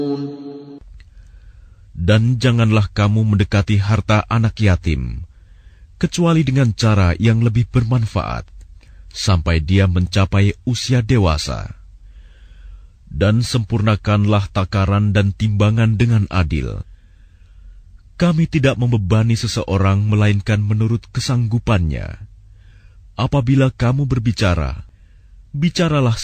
Dan janganlah kamu mendekati harta anak yatim, kecuali dengan cara yang lebih bermanfaat, sampai dia mencapai usia dewasa. Dan sempurnakanlah takaran dan timbangan dengan adil. Kami tidak membebani seseorang melainkan menurut kesanggupannya. Apabila kamu berbicara, bicaralah